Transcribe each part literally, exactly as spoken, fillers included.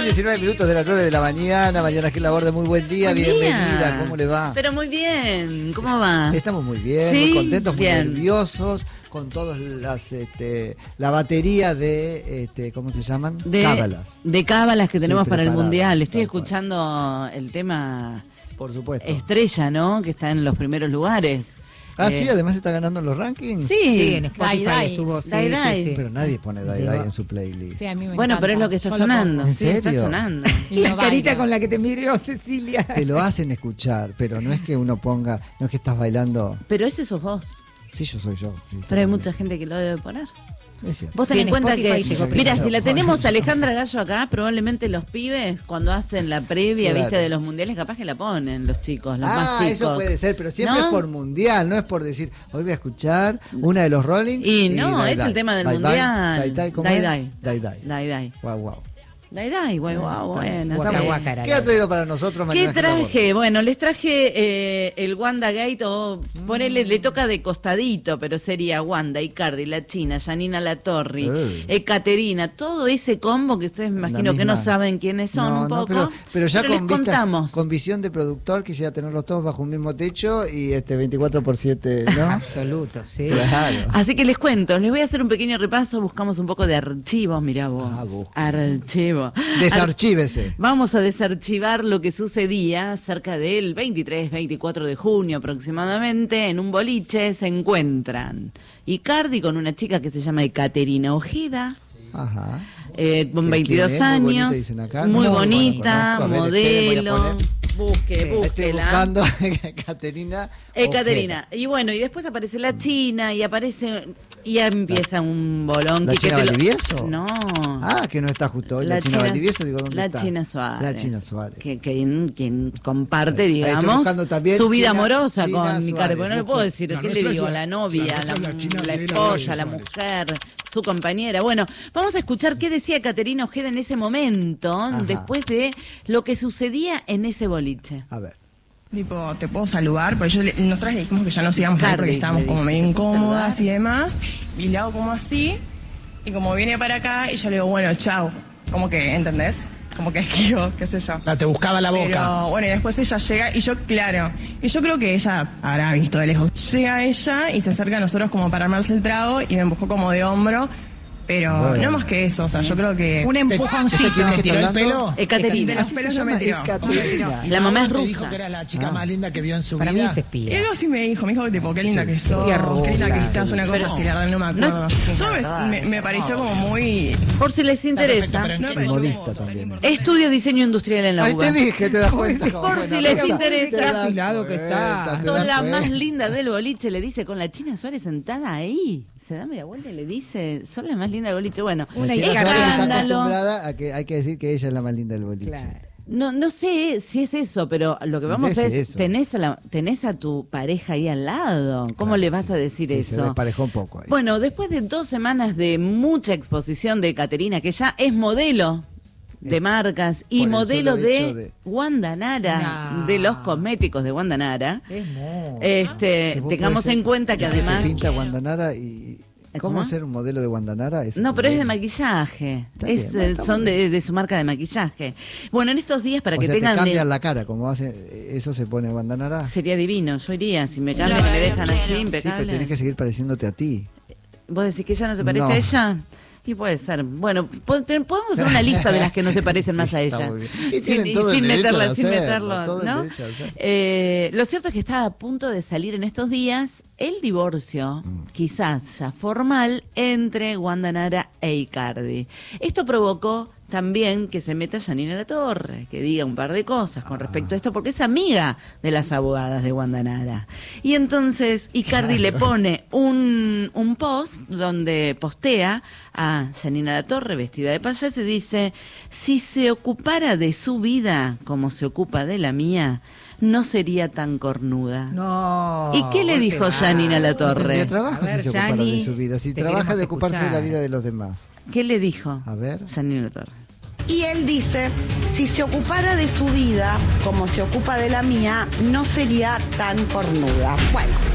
diecinueve minutos de las nueve de la mañana. Mariana Gil Laborde, muy buen día, buen bienvenida. Día. ¿Cómo le va? Pero muy bien, ¿cómo va? Estamos muy bien, ¿Sí? muy contentos, muy bien. nerviosos, con todas las, este, la batería de, este, ¿cómo se llaman? De, Cábalas. De cábalas que tenemos Sí, para el preparadas, Mundial. Estoy tal cual. escuchando el tema Por supuesto. Estrella, ¿no? Que está en los primeros lugares. Ah, Eh, sí, además está ganando en los rankings. Sí, Sí, en Spotify Dai, Dai. estuvo. Sí, Dai, sí, Dai. sí. Pero nadie pone Dai Llegó. Dai en su playlist. Sí, a mí me Bueno, encanta. pero es lo que está Yo lo sonando. pongo. ¿En Sí, está serio? sonando. Y La lo carita bailo. con la que te miró Cecilia. Te lo hacen escuchar, pero no es que uno ponga, no es que estás bailando. Pero ese sos vos. Sí, yo soy yo. sí, Pero hay totalmente. mucha gente que lo debe poner. Es cierto. Vos ten Sí, en en cuenta Spotify que, llegó mira, primero. si la tenemos a Alejandra Gallo acá, probablemente los pibes, cuando hacen la previa, Claro. viste, de los mundiales, capaz que la ponen los chicos, los Ah, más chicos. eso puede ser, pero siempre ¿No? es por mundial, no es por decir, hoy voy a escuchar una de los Rollings. Y no, Dai es Dai. el tema del Bye Bye. mundial. Dai Dai, ¿cómo Dai es? Dai. Dai Dai. Dai, dai. Guau, guau. Dai, dai, guay, guau, buena. Guaca, sí. guaca. ¿Qué ha traído para nosotros, ¿Qué Mariana Gil Laborde? traje? Bueno, les traje eh, el Wanda Gate, o ponele, le toca de costadito, pero sería Wanda, Icardi, La China, Janina Latorre, Eh. Ekaterina, todo ese combo que ustedes me La imagino que no misma. saben quiénes son No, un no, poco. pero, pero ya les con, vista- contamos. con visión de productor quisiera tenerlos todos bajo un mismo techo y este veinticuatro por siete, ¿no? Absoluto, sí. Claro. Así que les cuento, les voy a hacer un pequeño repaso, buscamos un poco de archivos, mirá vos. Ah, busca. Archivo. Desarchívese. Vamos a desarchivar lo que sucedía cerca del veintitrés, veinticuatro de junio aproximadamente. En un boliche se encuentran Icardi con una chica que se llama Ekaterina Ojeda, Ajá. eh, con ¿Quién veintidós es? Muy bonita, años, dicen acá. muy No, bonita, no conozco. A ver, esperen, voy a modelo. poner. Busque, Sí. Estoy búsquela. buscando Caterina. Ekaterina. Y bueno, y después aparece la China y aparece y ya empieza un bolón. ¿La que China te lo- Valdivieso? No. Ah, que no está justo hoy. La, China, Valdivieso, digo, ¿dónde la está? China Suárez. La China Suárez. Que, que- quien comparte, Ahí estoy digamos, buscando también su vida China- amorosa China con Suárez. Icardi. Porque no le puedo Busco- decir, La ¿qué le nuestra digo? es la- La novia, la la, nuestra es la China la Videla esposa, la Suárez. mujer, su compañera. Bueno, vamos a escuchar qué decía Caterina Ojeda en ese momento, Ajá. después de lo que sucedía en ese boliche. A ver. Tipo, ¿te puedo saludar? Porque yo le- nosotras le dijimos que ya nos íbamos a ir Cardi, porque estábamos le como dice, medio ¿te puedo incómodas saludar? y demás. Y le hago como así. Y como viene para acá, y yo le digo, bueno, chao. Como que, ¿entendés? Como que esquivo, qué sé yo. Ah, te buscaba la boca. Pero bueno, y después ella llega y yo, claro, y yo creo que ella habrá visto de lejos. Llega ella y se acerca a nosotros como para armarse el trago y me empujó como de hombro. Pero Bueno. no más que eso, o sea, yo creo que... Un empujoncito. ¿Quién es que ¿Te tiró está el hablando? pelo? Ekaterina. De los pelos ya me tiró. Ekaterina. La mamá es ¿Te rusa. dijo que era la chica Ah. más linda que vio en su Para mí vida? es Y espía. algo así me dijo, me dijo tipo, qué linda que sos, Qué qué linda que rusa. estás, una cosa Pero- así, la verdad no me acuerdo. Todo me, me- me pareció como muy... Por si les perfecto, interesa. pero en No qué me Y pareció modista como- también. Estudio diseño industrial en la Ahí U B A. te dije, te das cuenta. Por si les interesa. Te das Qué afilado que está. cuenta, te Son das la cuenta. más linda del boliche, le dice, con la China Suárez sentada ahí. Se da media vuelta y le dice, son la más linda del boliche. Bueno, La Una China Suárez está escándalo. acostumbrada a que hay que decir que ella es la más linda del boliche. Claro. No, no sé si es eso, pero lo que No vamos sé es, si es eso. tenés a, la- tenés a tu pareja ahí al lado. ¿Cómo Claro, le vas sí. a decir Sí, se eso? desparejó un poco ahí. Bueno, después de dos semanas de mucha exposición de Caterina, que ya es modelo de Eh, marcas y por el modelo solo de, hecho de- Wanda Nara, No. de los cosméticos de Wanda Nara. Es muy. Este, Que vos tengamos podés ser- en cuenta que te además... pinta Guandanara y... ¿Cómo, ¿Cómo? ser un modelo de Guandanara? Es No, pero es de problema. maquillaje. Está Es, bien, eh, está son muy de, de su marca de maquillaje. Bueno, en estos días, para O que sea, tengan... te cambian el- la cara, como hace, eso se pone Guandanara. Sí, Sería divino, yo iría. Si me cambian y me dejan así, pero impecable. tenés que seguir pareciéndote a ti. ¿Vos decís que ella no se parece No. a ella? Y puede ser. Bueno, po- te- podemos hacer una lista de las que no se parecen más a Sí, está ella. muy bien. Y Sin, tienen y todo el sin derecho meterla, de sin hacerlo, meterlo, todo el ¿no? derecho de hacerlo. Eh, lo cierto es que está a punto de salir en estos días el divorcio, Mm. quizás ya formal, entre Wanda Nara e Icardi. Esto provocó también que se meta Janina Latorre, que diga un par de cosas con respecto a esto, porque es amiga de las abogadas de Wanda Nara. Y entonces Icardi le pone un, un post donde postea a Janina Latorre vestida de payaso y dice, si se ocupara de su vida como se ocupa de la mía, no sería tan cornuda. No. ¿Y qué le ¿por dijo va? Janina Latorre? Tendría trabajo A ver, si se ocupara Yani, de su vida. Si te trabaja queremos de ocuparse de la escuchar. vida de los demás. ¿Qué le dijo? A ver. Janina Latorre. Y él dice, si se ocupara de su vida como se ocupa de la mía, no sería tan cornuda. Bueno,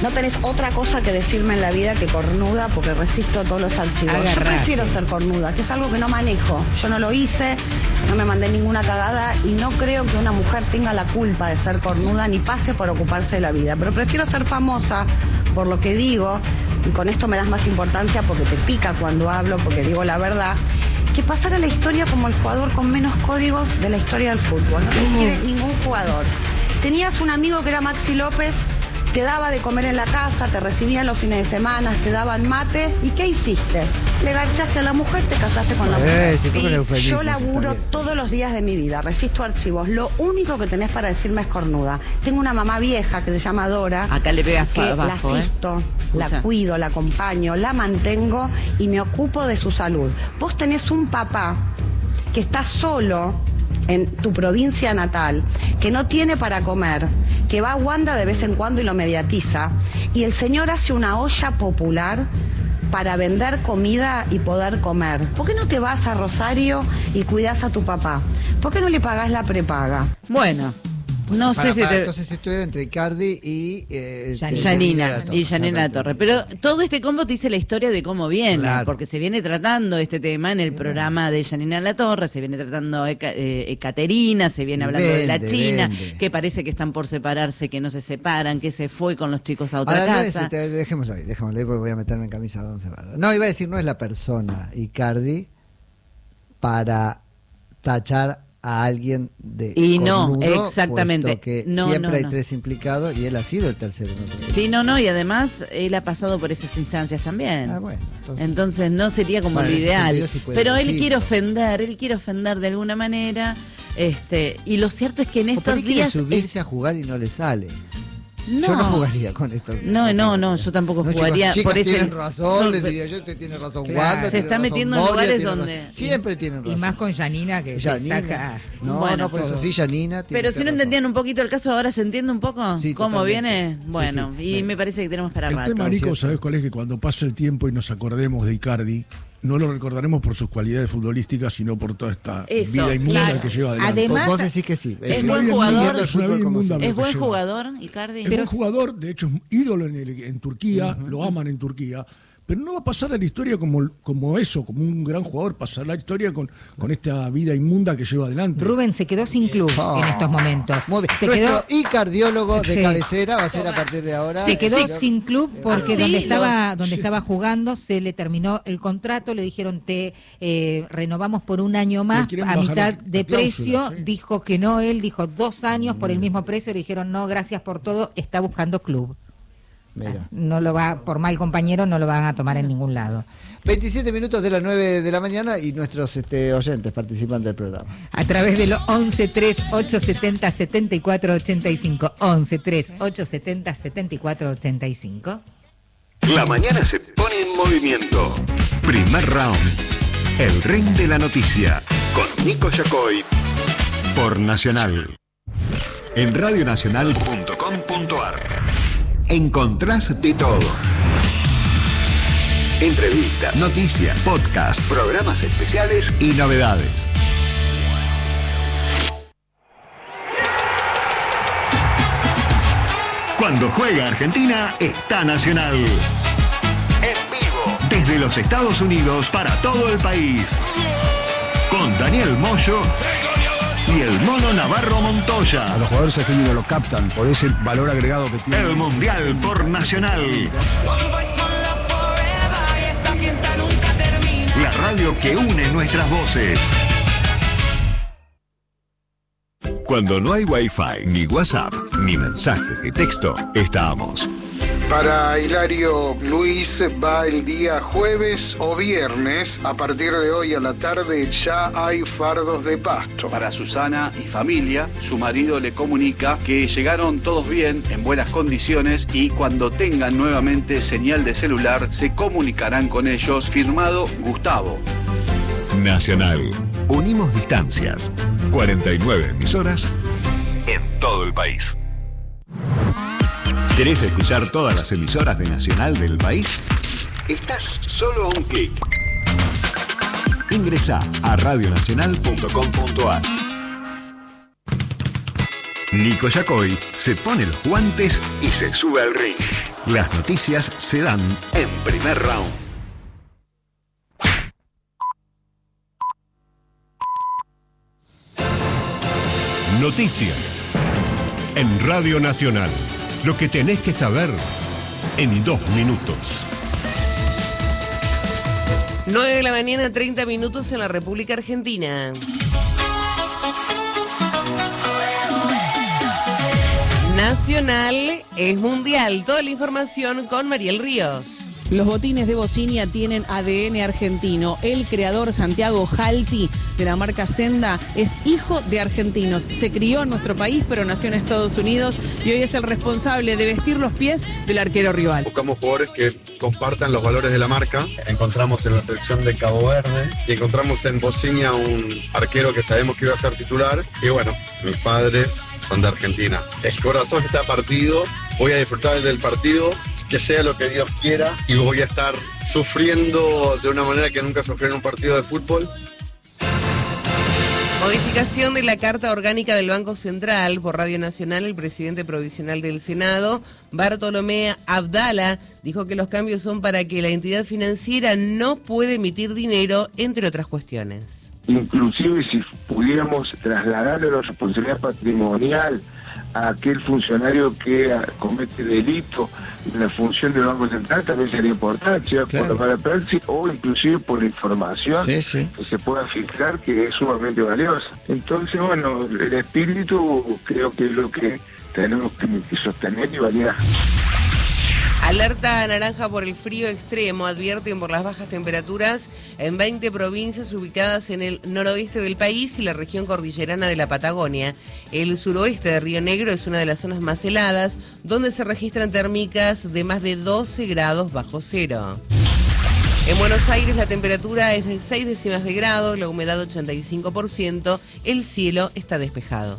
No tenés otra cosa que decirme en la vida que cornuda, porque resisto todos los archivos. Agarrate. Yo prefiero ser cornuda, que es algo que no manejo. Yo no lo hice, no me mandé ninguna cagada y no creo que una mujer tenga la culpa de ser cornuda ni pase por ocuparse de la vida. Pero prefiero ser famosa por lo que digo, y con esto me das más importancia porque te pica cuando hablo, porque digo la verdad, que pasar a la historia como el jugador con menos códigos de la historia del fútbol. No te quiere ningún jugador. Tenías un amigo que era Maxi López, te daba de comer en la casa, te recibían los fines de semana, te daban mate. ¿Y qué hiciste? Le garchaste a la mujer, te casaste con la mujer. Eh, sí, poco el eufemismo, Yo está laburo bien. todos los días de mi vida, resisto archivos. Lo único que tenés para decirme es cornuda. Tengo una mamá vieja que se llama Dora. Acá le pegas que fa- la bajo, ¿eh? asisto, la Escucha. cuido, la acompaño, la mantengo y me ocupo de su salud. Vos tenés un papá que está solo en tu provincia natal, que no tiene para comer, que va a Wanda de vez en cuando y lo mediatiza, y el señor hace una olla popular para vender comida y poder comer. ¿Por qué no te vas a Rosario y cuidás a tu papá? ¿Por qué no le pagás la prepaga? Bueno, no Para- sé si para, te... Entonces esto era entre Icardi y eh, Janina. este, Janina La Torre. y Janina La Torre. Pero todo este combo te dice la historia de cómo viene, Claro. porque se viene tratando este tema en el programa de Janina La Torre, se viene tratando Eca- eh, Ekaterina, se viene Y hablando de la vende, China, vende. que parece que están por separarse, que no se separan, que se fue con los chicos a otra Ahora, no es- casa. te- dejémoslo ahí, dejémoslo ahí porque voy a meterme en camisa de once varas. No, iba a decir, no es la persona Icardi para tachar a alguien de Y no, cornudo, exactamente. puesto que No, siempre no, hay no. tres implicados y él ha sido el tercero. ¿No? Sí, no, no, y además él ha pasado por esas instancias también. Ah, bueno, entonces- Entonces no sería como Bueno, lo en ese ideal. sentido sí puede Pero él decirlo. quiere ofender, él quiere ofender de alguna manera. Este, y lo cierto es que en O por estos ahí quiere días. subirse a jugar y no le sale. No. Yo no jugaría con esto. No, no, no, yo tampoco No, jugaría chicas, por ese- tienen razón, son- les diría yo, usted tiene razón, Claro. Wanda, Se tiene está razón, metiendo en Moria, lugares tiene donde- razón. Siempre tienen razón. Y más con Janina, que te Janina. saca... No, Bueno, no, por eso todo. sí, Janina. tiene Pero si usted no razón. entendían un poquito el caso, ahora se entiende un poco Sí, cómo totalmente. viene. Sí, Bueno, sí. y Bien. me parece que tenemos para El rato. tema, Nico, ¿cierto? ¿sabes cuál es? Que cuando pase el tiempo y nos acordemos de Icardi, no lo recordaremos por sus cualidades futbolísticas, sino por toda esta Eso, vida inmunda claro. que lleva adelante. Además- Vos decís que sí. Es Eh, buen siguiendo jugador. el Es una fútbol vida como inmunda. siempre. ¿Es buen lleva. jugador, Icardi? Es buen jugador, de hecho es ídolo en, el- en Turquía, lo aman en Turquía, pero no va a pasar a la historia como, como eso, como un gran jugador, pasar la historia con, con esta vida inmunda que lleva adelante. Rubén se quedó sin club Oh. en estos momentos. Muy bien. Se Nuestro quedó, icardiólogo de Sí. cabecera va a ser a partir de ahora. se quedó el- sin club porque Ah, sí, donde lo- estaba donde estaba jugando se le terminó el contrato, le dijeron te eh, renovamos por un año más Le quieren a bajar mitad la- de la cláusula, precio, sí. dijo que no, él dijo dos años por el mismo precio, le dijeron no, gracias por todo, está buscando club. Mira. No lo va, por mal compañero, no lo van a tomar en ningún lado. veintisiete minutos de las nueve de la mañana y nuestros este, oyentes participan del programa. A través de los once tres ocho setenta setenta y cuatro ochenta y cinco, once tres ocho setenta setenta y cuatro ochenta y cinco. La mañana se pone en movimiento. Primer round. El ring de la noticia. Con Nico Yacoy. Por Nacional. En radionacional punto com punto ar. Encontrás de todo. Entrevistas, noticias, podcast, programas especiales y novedades. Cuando juega Argentina, está Nacional. En vivo, desde los Estados Unidos para todo el país. Con Daniel Moyo y el Mono Navarro Montoya. A los jugadores argentinos lo captan por ese valor agregado que tiene. El Mundial por Nacional. La radio que une nuestras voces. Cuando no hay Wi-Fi, ni WhatsApp, ni mensajes de texto, estamos. Para Hilario Luis va el día jueves o viernes. A partir de hoy a la tarde ya hay fardos de pasto. Para Susana y familia, su marido le comunica que llegaron todos bien, en buenas condiciones, y cuando tengan nuevamente señal de celular se comunicarán con ellos. Firmado Gustavo. Nacional. Unimos distancias. cuarenta y nueve emisoras en todo el país. ¿Querés escuchar todas las emisoras de Nacional del país? Estás solo a un clic. Ingresá a radionacional punto com punto ar. Nico Yacoy se pone los guantes y se sube al ring. Las noticias se dan en Primer Round. Noticias en Radio Nacional. Lo que tenés que saber en dos minutos. nueve de la mañana, treinta minutos en la República Argentina. Nacional es mundial. Toda la información con Mariel Ríos. Los botines de Bocinia tienen A D N argentino. El creador Santiago Jalti de la marca Senda es hijo de argentinos. Se crió en nuestro país, pero nació en Estados Unidos y hoy es el responsable de vestir los pies del arquero rival. Buscamos jugadores que compartan los valores de la marca. Encontramos en la selección de Cabo Verde y encontramos en Bocinia un arquero que sabemos que iba a ser titular. Y bueno, mis padres son de Argentina. El corazón está partido. Voy a disfrutar del partido. Que sea lo que Dios quiera y voy a estar sufriendo de una manera que nunca sufrí en un partido de fútbol. Modificación de la Carta Orgánica del Banco Central. Por Radio Nacional, el presidente provisional del Senado, Bartolomé Abdala, dijo que los cambios son para que la entidad financiera no puede emitir dinero, entre otras cuestiones. Inclusive si pudiéramos trasladarle la responsabilidad patrimonial a aquel funcionario que comete delito en la función del Banco Central, también sería importante, sea claro, por la mala praxis o inclusive por la información sí, sí. que se pueda filtrar, que es sumamente valiosa. Entonces, bueno, el espíritu creo que es lo que tenemos que, que sostener y validar. Alerta naranja por el frío extremo. Advierten por las bajas temperaturas en veinte provincias ubicadas en el noroeste del país y la región cordillerana de la Patagonia. El suroeste de Río Negro es una de las zonas más heladas, donde se registran térmicas de más de doce grados bajo cero. En Buenos Aires la temperatura es de seis décimas de grado, la humedad ochenta y cinco por ciento, el cielo está despejado.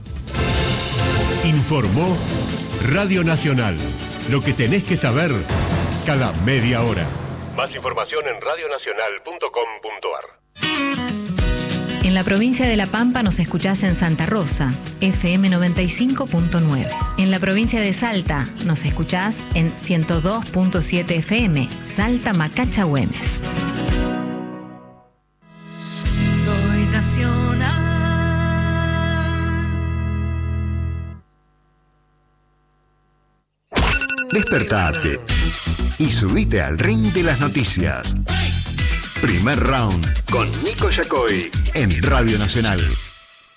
Informó Radio Nacional. Lo que tenés que saber cada media hora. Más información en radio nacional punto com punto ar. En la provincia de La Pampa nos escuchás en Santa Rosa, F M noventa y cinco punto nueve. En la provincia de Salta nos escuchás en ciento dos punto siete F M, Salta Macacha Güemes. Soy nacional. Despertate y subite al ring de las noticias. Primer Round con Nico Yacoy en Radio Nacional.